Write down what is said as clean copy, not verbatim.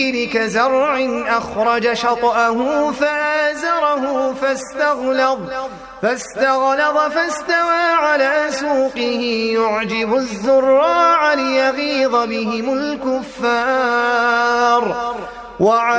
النخيل كزرع أخرج شطأه فآزره فاستغلظ فاستوى على سوقه يعجب الزراع ليغيظ بهم الكفار.